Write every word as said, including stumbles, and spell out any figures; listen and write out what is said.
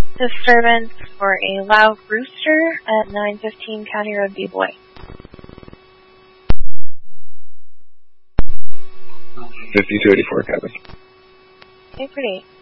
Disturbance for a loud rooster at nine fifteen County Road B Boy. fifty-two eighty-four, Kevin. Okay, pretty.